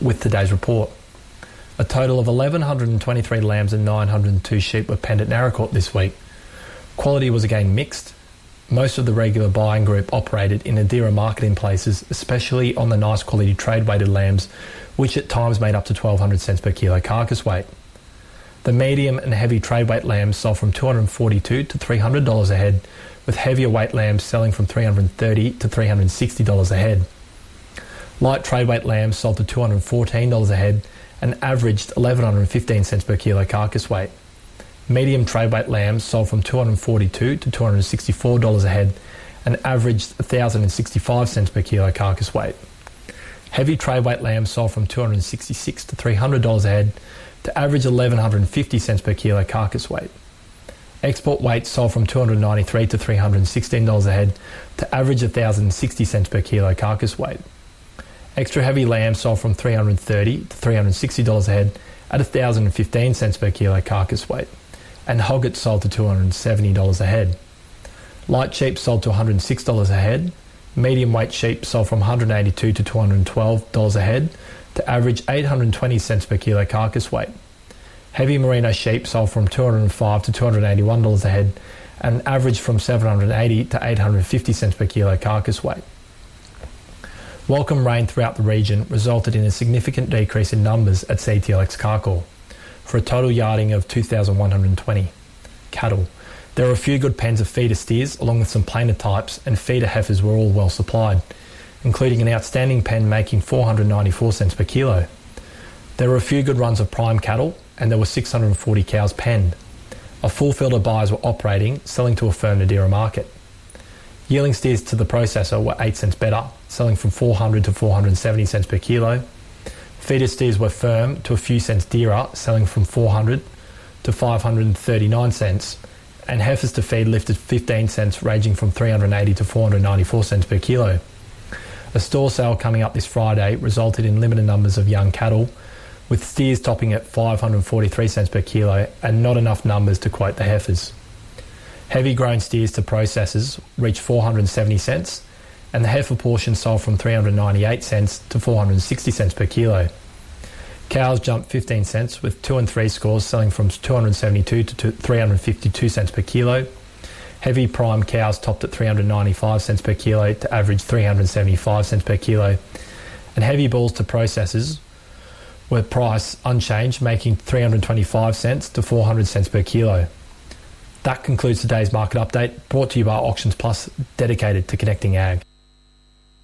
with today's report. A total of 1,123 lambs and 902 sheep were penned at Naracoorte this week. Quality was again mixed. Most of the regular buying group operated in Adira marketing places, especially on the nice quality trade-weighted lambs, which at times made up to 1,200 cents per kilo carcass weight. The medium and heavy trade-weight lambs sold from $242 to $300 a head, with heavier weight lambs selling from $330 to $360 a head. Light trade-weight lambs sold to $214 a head and averaged 1,115 cents per kilo carcass weight. Medium trade-weight lambs sold from $242 to $264 a head and averaged 1,065 cents per kilo carcass weight. Heavy trade-weight lambs sold from $266 to $300 a head to average 1,150 cents per kilo carcass weight. Export weights sold from $293 to $316 a head to average 1,060 cents per kilo carcass weight. Extra heavy lambs sold from $330 to $360 a head at 1,015 cents per kilo carcass weight, and hoggets sold to $270 a head. Light sheep sold to $106 a head. Medium weight sheep sold from $182 to $212 a head to average 820 cents per kilo carcass weight. Heavy merino sheep sold from $205 to $281 a head and averaged from 780 to 850 cents per kilo carcass weight. Welcome rain throughout the region resulted in a significant decrease in numbers at CTLX Carcoar, for a total yarding of 2,120. Cattle. There were a few good pens of feeder steers along with some plainer types, and feeder heifers were all well supplied, including an outstanding pen making 494 cents per kilo. There were a few good runs of prime cattle, and there were 640 cows penned. A full field of buyers were operating, selling to a firm Adira market. Yearling steers to the processor were 8 cents better, selling from 400 to 470 cents per kilo. Feeder steers were firm to a few cents dearer, selling from 400 to 539 cents, and heifers to feed lifted 15 cents, ranging from 380 to 494 cents per kilo. A store sale coming up this Friday resulted in limited numbers of young cattle, with steers topping at 543 cents per kilo and not enough numbers to quote the heifers. Heavy grown steers to processors reached 470 cents, and the heifer portion sold from 398 cents to 460 cents per kilo. Cows jumped 15 cents, with 2 and 3 scores selling from 272 to 352 cents per kilo. Heavy prime cows topped at 395 cents per kilo to average 375 cents per kilo, and heavy bulls to processors were priced unchanged, making 325 cents to 400 cents per kilo. That concludes today's market update, brought to you by Auctions Plus, dedicated to connecting ag.